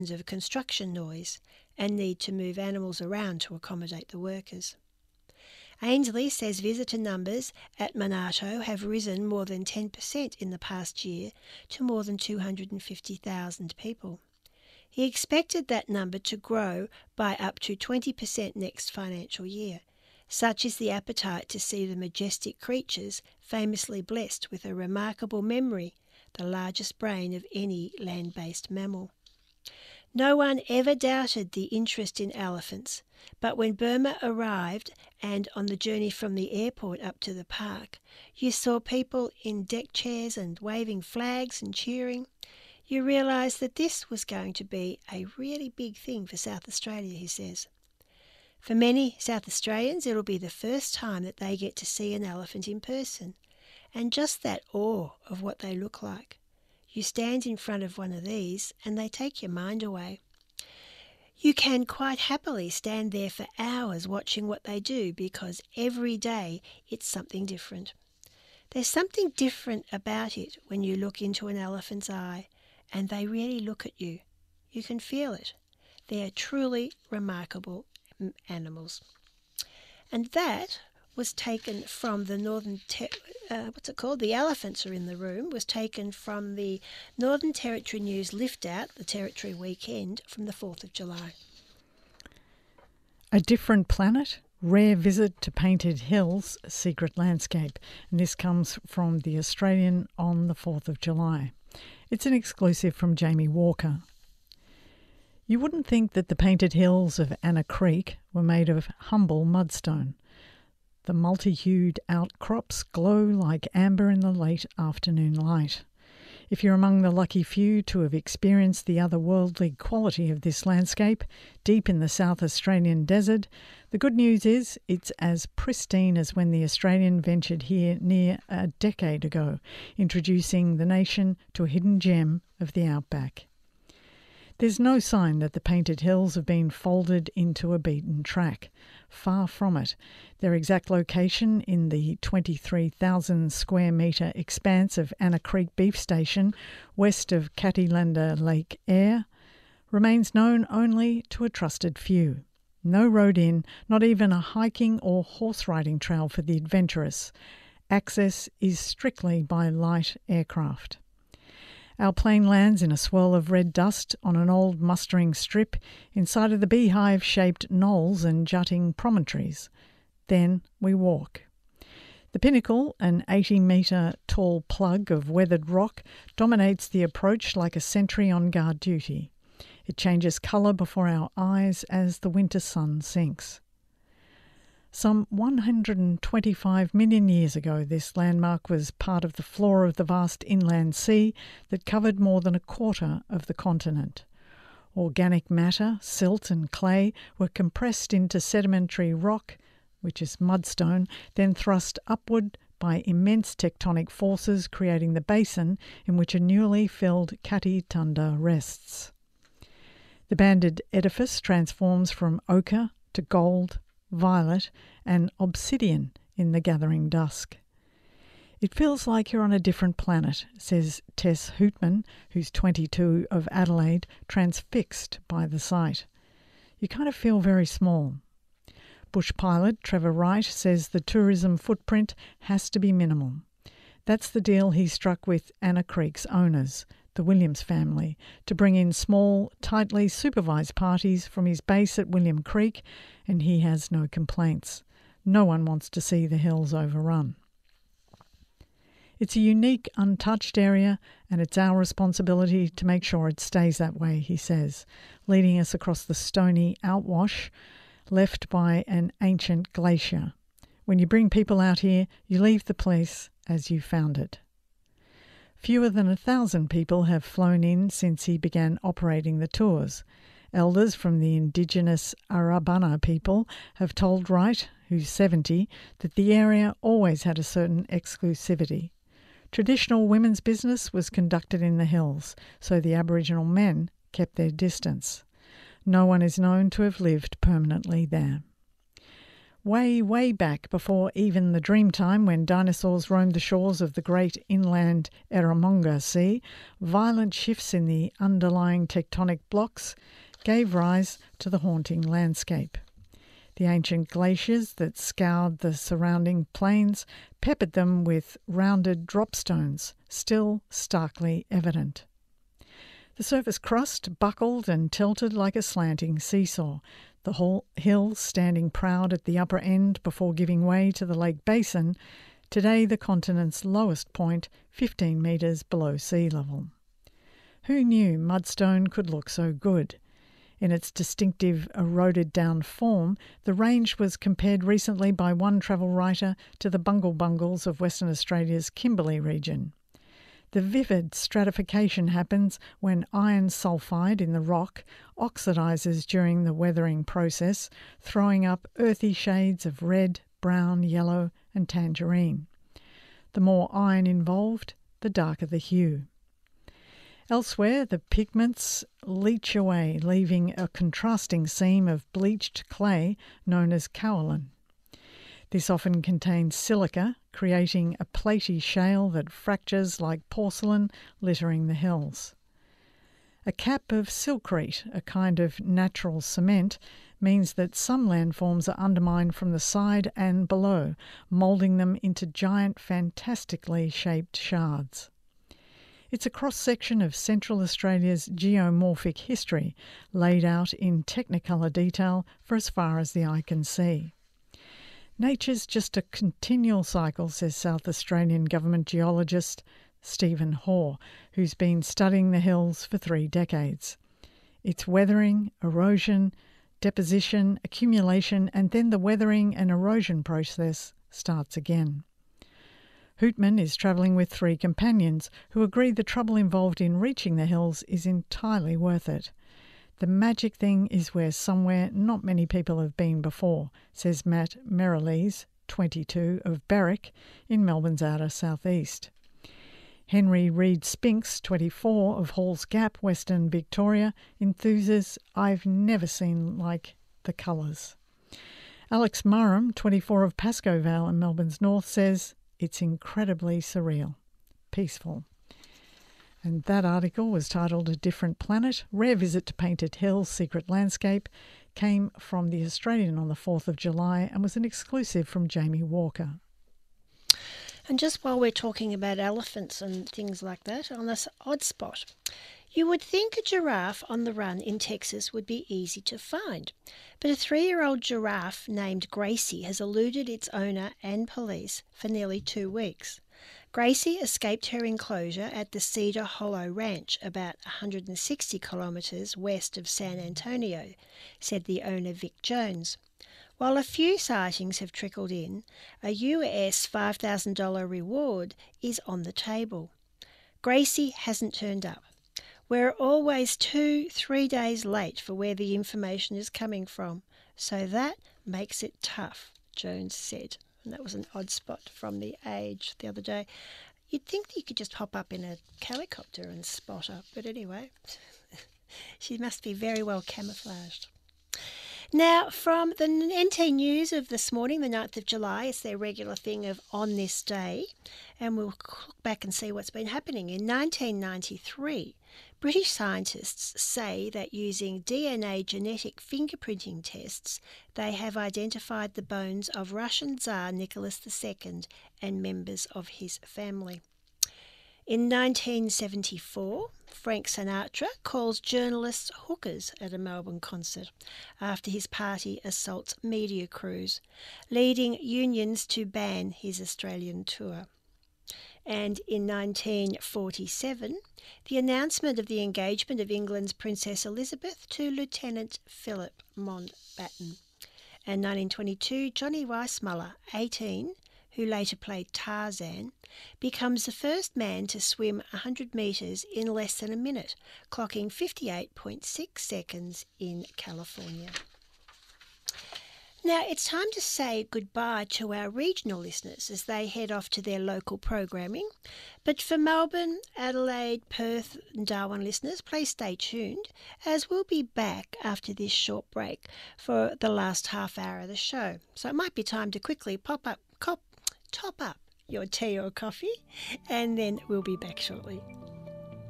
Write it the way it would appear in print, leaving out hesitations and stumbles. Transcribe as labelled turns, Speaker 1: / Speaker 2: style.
Speaker 1: of construction noise and need to move animals around to accommodate the workers. Ainsley says visitor numbers at Monarto have risen more than 10% in the past year to more than 250,000 people. He expected that number to grow by up to 20% next financial year. Such is the appetite to see the majestic creatures famously blessed with a remarkable memory, the largest brain of any land-based mammal. No one ever doubted the interest in elephants, but when Burma arrived and on the journey from the airport up to the park, you saw people in deck chairs and waving flags and cheering. You realised that this was going to be a really big thing for South Australia, he says. For many South Australians, it'll be the first time that they get to see an elephant in person, and just that awe of what they look like. You stand in front of one of these and they take your mind away. You can quite happily stand there for hours watching what they do because every day it's something different. There's something different about it when you look into an elephant's eye and they really look at you. You can feel it. They are truly remarkable animals. And that was taken from the the elephants are in the room, was taken from the Northern Territory News Lift Out, the Territory Weekend, from the 4th of July.
Speaker 2: A different planet, rare visit to Painted Hills, secret landscape. And this comes from the Australian on the 4th of July. It's an exclusive from Jamie Walker. You wouldn't think that the Painted Hills of Anna Creek were made of humble mudstone. The multi-hued outcrops glow like amber in the late afternoon light. If you're among the lucky few to have experienced the otherworldly quality of this landscape, deep in the South Australian desert, the good news is it's as pristine as when the Australian ventured here near a decade ago, introducing the nation to a hidden gem of the outback. There's no sign that the Painted Hills have been folded into a beaten track. Far from it. Their exact location in the 23,000 square metre expanse of Anna Creek Beef Station, west of Catilanda Lake Eyre, remains known only to a trusted few. No road in, not even a hiking or horse riding trail for the adventurous. Access is strictly by light aircraft. Our plane lands in a swirl of red dust on an old mustering strip inside of the beehive-shaped knolls and jutting promontories. Then we walk. The pinnacle, an 80-metre tall plug of weathered rock, dominates the approach like a sentry on guard duty. It changes colour before our eyes as the winter sun sinks. Some 125 million years ago, this landmark was part of the floor of the vast inland sea that covered more than a quarter of the continent. Organic matter, silt and clay were compressed into sedimentary rock, which is mudstone, then thrust upward by immense tectonic forces, creating the basin in which a newly filled Catilanda rests. The banded edifice transforms from ochre to gold, violet and obsidian in the gathering dusk. It feels like you're on a different planet, says Tess Hootman, who's 22, of Adelaide, transfixed by the sight. You kind of feel very small. Bush pilot Trevor Wright says the tourism footprint has to be minimal. That's the deal he struck with Anna Creek's owners, the Williams family, to bring in small, tightly supervised parties from his base at William Creek, and he has no complaints. No one wants to see the hills overrun. It's a unique, untouched area, and it's our responsibility to make sure it stays that way, he says, leading us across the stony outwash left by an ancient glacier. When you bring people out here, you leave the place as you found it. Fewer than 1,000 people have flown in since he began operating the tours. Elders from the indigenous Arabana people have told Wright, who's 70, that the area always had a certain exclusivity. Traditional women's business was conducted in the hills, so the Aboriginal men kept their distance. No one is known to have lived permanently there. Way, way back before even the Dreamtime, when dinosaurs roamed the shores of the great inland Eromanga Sea, violent shifts in the underlying tectonic blocks gave rise to the haunting landscape. The ancient glaciers that scoured the surrounding plains peppered them with rounded dropstones, still starkly evident. The surface crust buckled and tilted like a slanting seesaw, the whole hill standing proud at the upper end before giving way to the lake basin, today the continent's lowest point, 15 metres below sea level. Who knew mudstone could look so good? In its distinctive eroded-down form, the range was compared recently by one travel writer to the bungle bungles of Western Australia's Kimberley region. The vivid stratification happens when iron sulfide in the rock oxidises during the weathering process, throwing up earthy shades of red, brown, yellow and tangerine. The more iron involved, the darker the hue. Elsewhere, the pigments leach away, leaving a contrasting seam of bleached clay known as kaolin. This often contains silica, creating a platy shale that fractures like porcelain, littering the hills. A cap of silkrete, a kind of natural cement, means that some landforms are undermined from the side and below, moulding them into giant, fantastically shaped shards. It's a cross-section of Central Australia's geomorphic history, laid out in technicolor detail for as far as the eye can see. Nature's just a continual cycle, says South Australian government geologist Stephen Hoare, who's been studying the hills for 3 decades. It's weathering, erosion, deposition, accumulation, and then the weathering and erosion process starts again. Hootman is travelling with 3 companions who agree the trouble involved in reaching the hills is entirely worth it. The magic thing is where somewhere not many people have been before, says Matt Merrilees, 22, of Berwick, in Melbourne's outer southeast. Henry Reid Spinks, 24, of Halls Gap, Western Victoria, enthuses, "I've never seen like the colours." Alex Murrum, 24, of Pascoe Vale in Melbourne's north, says, "It's incredibly surreal, peaceful." And that article was titled A Different Planet, Rare Visit to Painted Hills, Secret Landscape, came from The Australian on the 4th of July and was an exclusive from Jamie Walker.
Speaker 1: And just while we're talking about elephants and things like that, on this odd spot, you would think a giraffe on the run in Texas would be easy to find. But a 3-year-old giraffe named Gracie has eluded its owner and police for nearly 2 weeks. Gracie escaped her enclosure at the Cedar Hollow Ranch, about 160 kilometres west of San Antonio, said the owner Vic Jones. While a few sightings have trickled in, a US $5,000 reward is on the table. Gracie hasn't turned up. We're always 2-3 days late for where the information is coming from, so that makes it tough, Jones said. And that was an odd spot from The Age the other day. You'd think that you could just hop up in a helicopter and spot her, but anyway, she must be very well camouflaged. Now, from the NT News of this morning, the 9th of July, it's their regular thing of On This Day, and we'll look back and see what's been happening. In 1993, British scientists say that using DNA genetic fingerprinting tests, they have identified the bones of Russian Tsar Nicholas II and members of his family. In 1974, Frank Sinatra calls journalists hookers at a Melbourne concert after his party assaults media crews, leading unions to ban his Australian tour. And in 1947, the announcement of the engagement of England's Princess Elizabeth to Lieutenant Philip Mountbatten. And 1922, Johnny Weissmuller, 18, who later played Tarzan, becomes the first man to swim 100 metres in less than a minute, clocking 58.6 seconds in California. Now it's time to say goodbye to our regional listeners as they head off to their local programming. But for Melbourne, Adelaide, Perth and Darwin listeners, please stay tuned as we'll be back after this short break for the last half hour of the show. So it might be time to quickly top up your tea or coffee, and then we'll be back shortly.